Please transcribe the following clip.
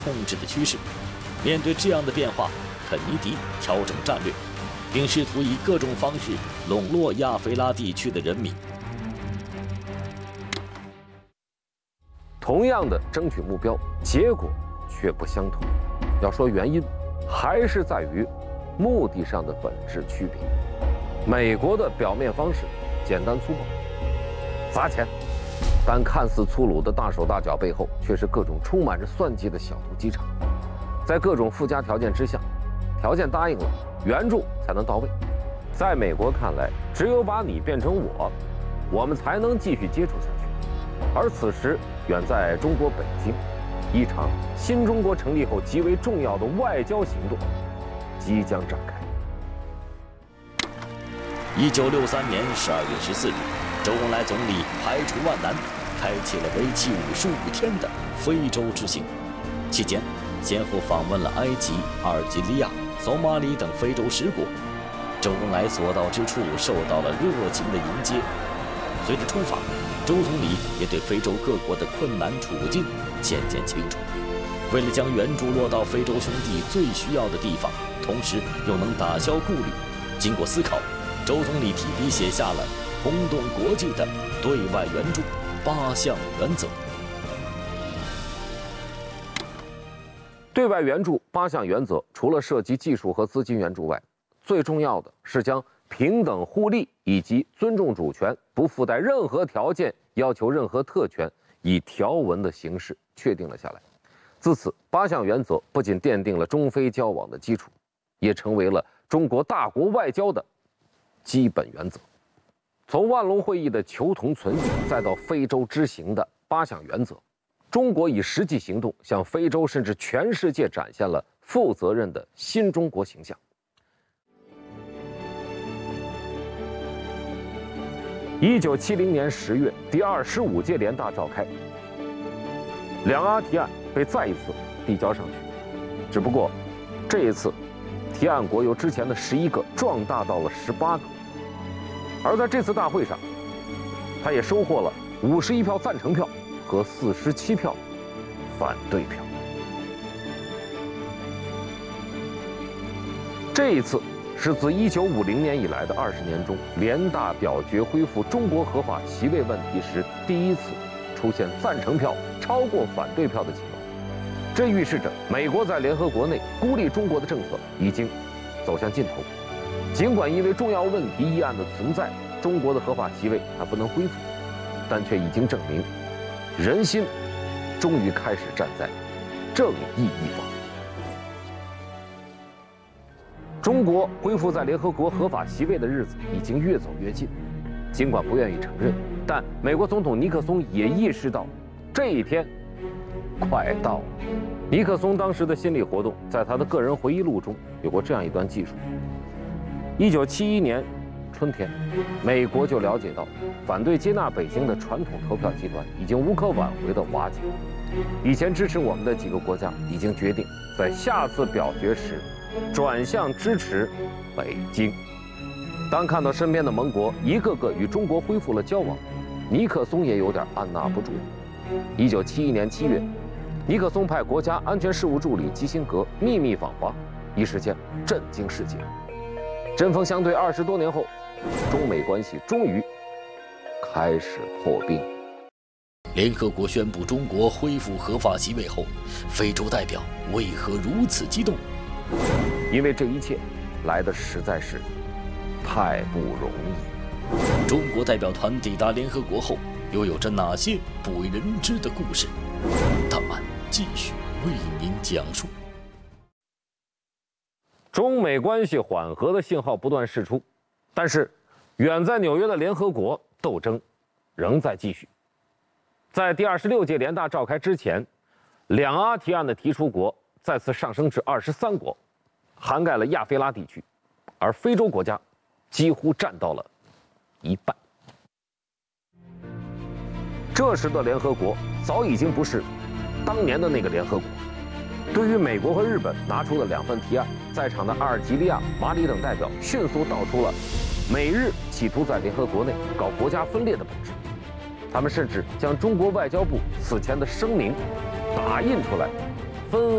控制的趋势。面对这样的变化，肯尼迪调整战略，并试图以各种方式笼络亚非拉地区的人民。 同样的争取目标，结果却不相同。要说原因，还是在于目的上的本质区别。美国的表面方式简单粗暴，砸钱，但看似粗鲁的大手大脚背后，却是各种充满着算计的小肚鸡肠。在各种附加条件之下，条件答应了，援助才能到位。在美国看来，只有把你变成我们才能继续接触下去。而此时，远在中国北京，一场新中国成立后极为重要的外交行动即将展开。 1963年12月14日，周恩来总理排除万难，开启了为期55天的非洲之行。期间，先后访问了埃及、阿尔及利亚、索马里等非洲10国。周恩来所到之处受到了热情的迎接。随着出访，周总理也对非洲各国的困难处境渐渐清楚。为了将援助落到非洲兄弟最需要的地方，同时又能打消顾虑，经过思考，周总理提笔写下了轰动国际的对外援助8项原则。 对外援助8项原则，除了涉及技术和资金援助外，最重要的是将平等互利以及尊重主权，不附带任何条件，要求任何特权，以条文的形式确定了下来。自此，8项原则不仅奠定了中非交往的基础，也成为了中国大国外交的基本原则。从万隆会议的求同存异，再到非洲之行的8项原则，中国以实际行动向非洲甚至全世界展现了负责任的新中国形象。1970年10月，第25届联大召开，两阿提案被再一次递交上去，只不过这一次提案国由之前的11个壮大到了18个，而在这次大会上，他也收获了51票赞成票和47票反对票。这一次是自1950年以来的20年中，联大表决恢复中国合法席位问题时第一次出现赞成票超过反对票的情况。这预示着美国在联合国内孤立中国的政策已经走向尽头。尽管因为重要问题议案的存在，中国的合法席位还不能恢复，但却已经证明，人心终于开始站在正义一方。中国恢复在联合国合法席位的日子已经越走越近，尽管不愿意承认，但美国总统尼克松也意识到这一天快到了。尼克松当时的心理活动，在他的个人回忆录中有过这样一段记述：1971年春天，美国就了解到反对接纳北京的传统投票集团已经无可挽回的瓦解。以前支持我们的几个国家已经决定在下次表决时转向支持北京。当看到身边的盟国一个个与中国恢复了交往，尼克松也有点按捺不住。1971年7月，尼克松派国家安全事务助理基辛格秘密访华，一时间震惊世界。针锋相对20多年后，中美关系终于开始破冰。 联合国宣布中国恢复合法席位后，非洲代表为何如此激动？ 因为这一切来的实在是太不容易。 中国代表团抵达联合国后，又有着哪些不为人知的故事？档案继续为您讲述。 中美关系缓和的信号不断释出，但是远在纽约的联合国斗争仍在继续。在第26届联大召开之前，两阿提案的提出国再次上升至23国，涵盖了亚非拉地区，而非洲国家几乎占到了一半。这时的联合国早已经不是当年的那个联合国。对于美国和日本拿出的2份提案，在场的阿尔及利亚、马里等代表迅速道出了美日企图在联合国内搞国家分裂的本质。他们甚至将中国外交部此前的声明打印出来， 分